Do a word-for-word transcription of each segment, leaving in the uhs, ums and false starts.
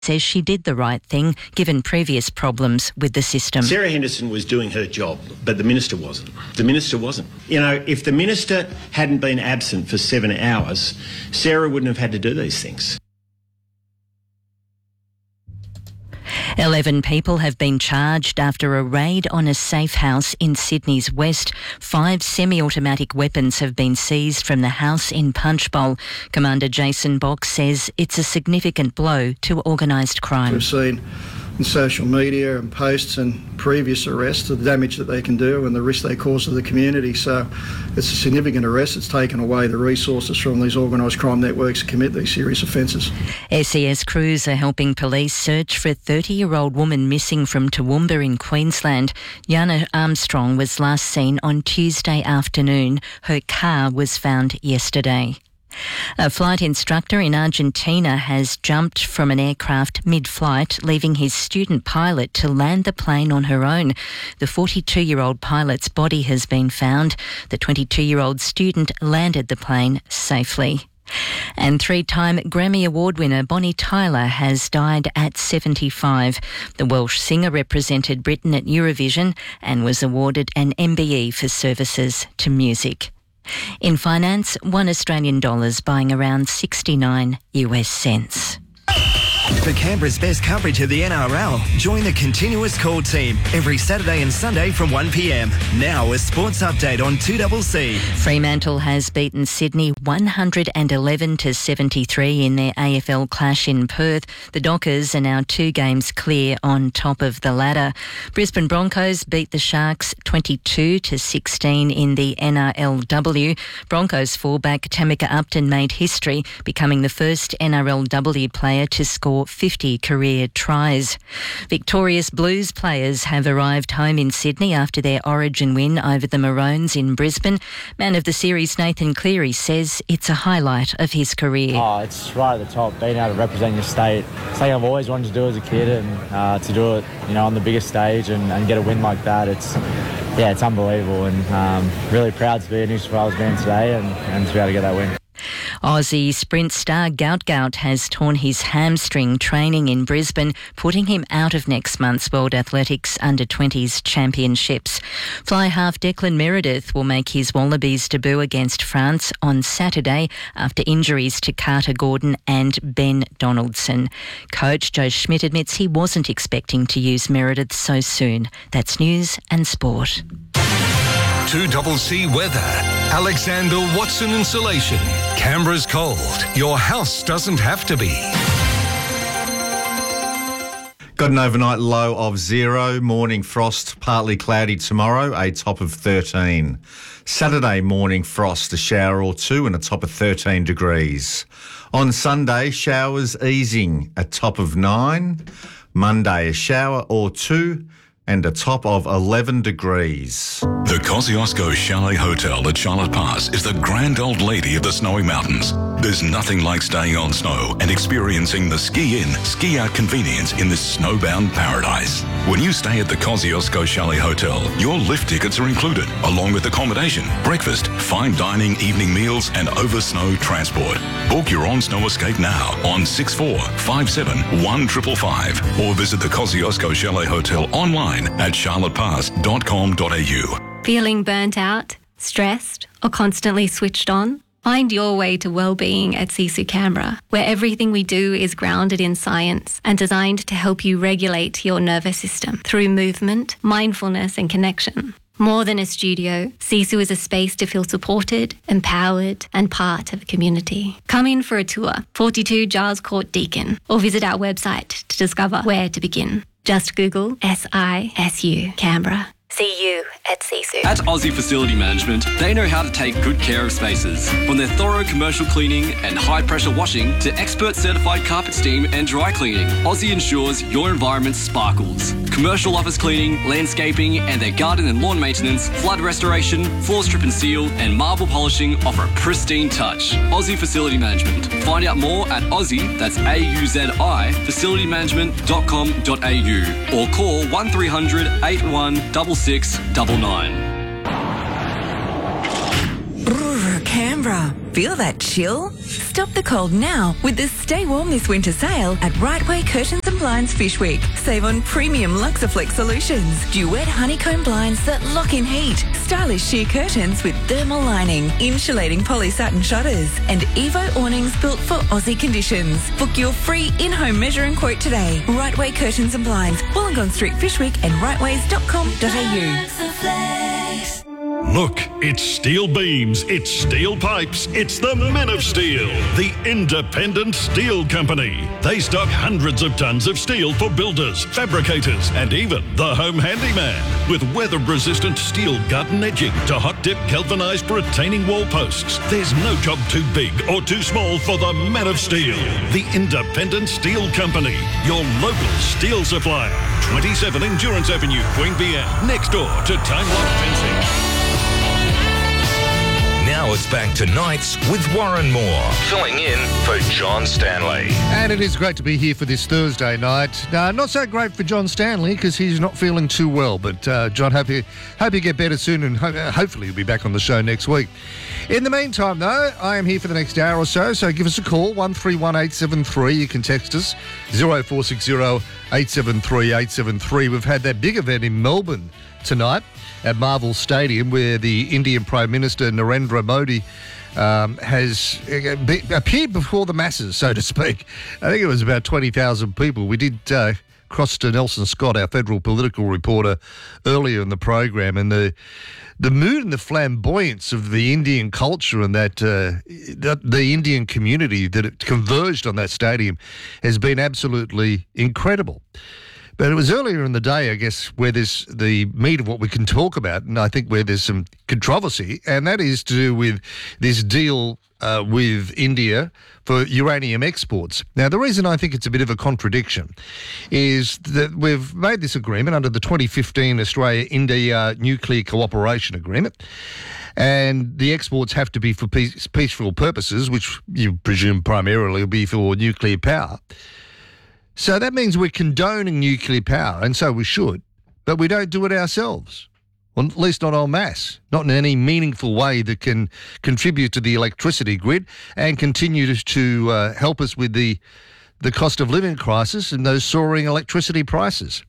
says she did the right thing given previous problems with the system. Sarah Henderson was doing her job, but the minister wasn't. The minister wasn't. You know, if the minister hadn't been absent for seven hours, Sarah wouldn't have had to do these things. Eleven people have been charged after a raid on a safe house in Sydney's west. Five semi-automatic weapons have been seized from the house in Punchbowl. Commander Jason Box says it's a significant blow to organised crime. We've seen in social media and posts and previous arrests the damage that they can do and the risk they cause to the community. So it's a significant arrest. It's taken away the resources from these organised crime networks to commit these serious offences. S E S crews are helping police search for a thirty-year-old woman missing from Toowoomba in Queensland. Yana Armstrong was last seen on Tuesday afternoon. Her car was found yesterday. A flight instructor in Argentina has jumped from an aircraft mid-flight, leaving his student pilot to land the plane on her own. The forty-two-year-old pilot's body has been found. The twenty-two-year-old student landed the plane safely. And three-time Grammy Award winner Bonnie Tyler has died at seventy-five. The Welsh singer represented Britain at Eurovision and was awarded an M B E for services to music. In finance, one Australian dollar's buying around sixty-nine US cents. For Canberra's best coverage of the N R L, join the Continuous Call team every Saturday and Sunday from one p m. Now a sports update on two C C. Fremantle has beaten Sydney one hundred eleven to seventy-three in their A F L clash in Perth. The Dockers are now two games clear on top of the ladder. Brisbane Broncos beat the Sharks twenty-two to sixteen in the N R L W. Broncos fullback Tamika Upton made history, becoming the first N R L W player to score fifty career tries. Victorious Blues players have arrived home in Sydney after their Origin win over the Maroons in Brisbane. Man of the series Nathan Cleary says it's a highlight of his career. Oh, it's right at the top, being able to represent your state. Something I've always wanted to do as a kid, and uh, to do it, you know, on the biggest stage and, and get a win like that, it's yeah, it's unbelievable, and um, really proud to be a New South Wales man today and, and to be able to get that win. Aussie sprint star Gout Gout has torn his hamstring training in Brisbane, putting him out of next month's World Athletics under twenties Championships. Fly half Declan Meredith will make his Wallabies debut against France on Saturday after injuries to Carter Gordon and Ben Donaldson. Coach Joe Schmidt admits he wasn't expecting to use Meredith so soon. That's news and sport. two C C weather. Alexander Watson Insulation. Canberra's cold. Your house doesn't have to be. Got an overnight low of zero. Morning frost, partly cloudy tomorrow, a top of thirteen. Saturday morning frost, a shower or two and a top of thirteen degrees. On Sunday, showers easing, a top of nine. Monday, a shower or two and a top of eleven degrees. The Kosciuszko Chalet Hotel at Charlotte Pass is the grand old lady of the snowy mountains. There's nothing like staying on snow and experiencing the ski-in, ski-out convenience in this snowbound paradise. When you stay at the Kosciuszko Chalet Hotel, your lift tickets are included, along with accommodation, breakfast, fine dining, evening meals and over-snow transport. Book your on-snow escape now on six four five seven one five five five or visit the Kosciuszko Chalet Hotel online at charlotte pass dot com dot a u. Feeling burnt out, stressed, or constantly switched on? Find your way to well-being at Sisu Canberra, where everything we do is grounded in science and designed to help you regulate your nervous system through movement, mindfulness and connection. More than a studio, Sisu is a space to feel supported, empowered and part of a community. Come in for a tour, forty-two Giles Court Deakin, or visit our website to discover where to begin. Just Google S I S U Canberra. See you at Sisu. At Aussie Facility Management, they know how to take good care of spaces. From their thorough commercial cleaning and high-pressure washing to expert certified carpet steam and dry cleaning, Aussie ensures your environment sparkles. Commercial office cleaning, landscaping and their garden and lawn maintenance, flood restoration, floor strip and seal and marble polishing offer a pristine touch. Aussie Facility Management. Find out more at Aussie, that's A U Z I, facility management dot com dot a u or call one three hundred eight one six six nine nine. Brr, Canberra. Feel that chill? Stop the cold now with the Stay Warm This Winter sale at Right Way Curtains and Blinds Fish Week. Save on premium Luxaflex solutions, duet honeycomb blinds that lock in heat, stylish sheer curtains with thermal lining, insulating polysatin shutters, and Evo awnings built for Aussie conditions. Book your free in-home measure and quote today. Right Way Curtains and Blinds, Wollongong Street, Fishwick, and rightways dot com dot a u. Look, it's steel beams, it's steel pipes, it's the Men of Steel, the independent steel company. They stock hundreds of tons of steel for builders, fabricators, and even the home handyman. With weather-resistant steel garden edging to hot-dip galvanised retaining wall posts, there's no job too big or too small for the Men of Steel, the independent steel company, your local steel supplier. twenty-seven Endurance Avenue, Queen Anne, next door to Time Lock Fencing. Now it's back to Nights with Warren Moore, filling in for John Stanley. And it is great to be here for this Thursday night. Uh, not so great for John Stanley because he's not feeling too well. But uh, John, hope you, hope you get better soon and ho- hopefully you'll be back on the show next week. In the meantime, though, I am here for the next hour or so, so give us a call, one three one eight seven three. You can text us, zero four six zero eight seven three eight seven three. We've had that big event in Melbourne tonight at Marvel Stadium where the Indian Prime Minister Narendra Modi um, has be, appeared before the masses, so to speak. I think it was about twenty thousand people. We did uh, cross to Nelson Scott, our federal political reporter, earlier in the program, and the the mood and the flamboyance of the Indian culture and that, uh, that the Indian community that it converged on that stadium has been absolutely incredible. But it was earlier in the day, I guess, where there's the meat of what we can talk about, and I think where there's some controversy, and that is to do with this deal uh, with India for uranium exports. Now, the reason I think it's a bit of a contradiction is that we've made this agreement under the twenty fifteen Australia-India Nuclear Cooperation Agreement, and the exports have to be for peace, peaceful purposes, which you presume primarily will be for nuclear power. So that means we're condoning nuclear power, and so we should, but we don't do it ourselves, well, at least not en masse, not in any meaningful way that can contribute to the electricity grid and continue to, to uh, help us with the, the cost of living crisis and those soaring electricity prices.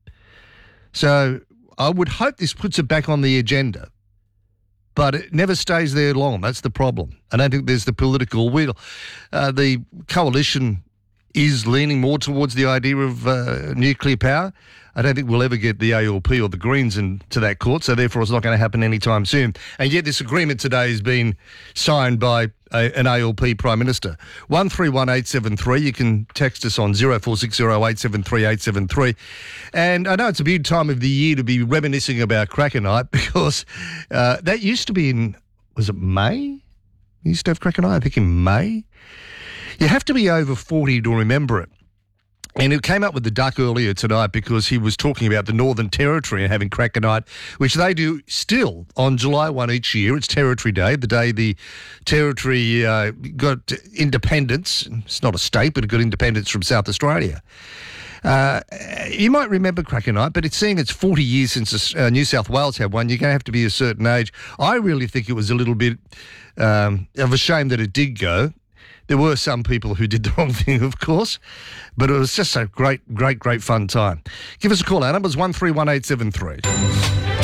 So I would hope this puts it back on the agenda, but it never stays there long. That's the problem. I don't think there's the political will. Uh, the coalition is leaning more towards the idea of uh, nuclear power. I don't think we'll ever get the A L P or the Greens into that court, so therefore it's not going to happen anytime soon. And yet this agreement today has been signed by a, an A L P Prime Minister. one three one eight seven three. You can text us on zero four six zero eight seven three eight seven three. And I know it's a big time of the year to be reminiscing about Cracker Night because uh, that used to be in, was it May? We used to have Cracker Night, I think in May. You have to be over forty to remember it. And it came up with the Duck earlier tonight because he was talking about the Northern Territory and having Cracker Night, which they do still on July first each year. It's Territory Day, the day the Territory uh, got independence. It's not a state, but it got independence from South Australia. Uh, you might remember Cracker Night, but it's seeing it's forty years since uh, New South Wales had one. You're going to have to be a certain age. I really think it was a little bit um, of a shame that it did go. There were some people who did the wrong thing, of course, but it was just a great, great, great fun time. Give us a call. Our number's one three one eight seven three.